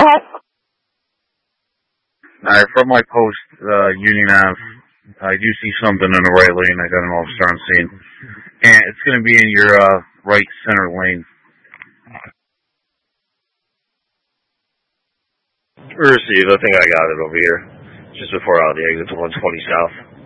Alright, from my post, Union Ave, I do see something in the right lane. I got an officer on scene. And it's going to be in your right center lane. Receive. I think I got it over here. Just before out the exit to 120 South.